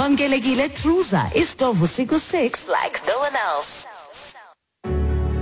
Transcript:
Wamkelekile Truza is Dovusiku 6 like no one else.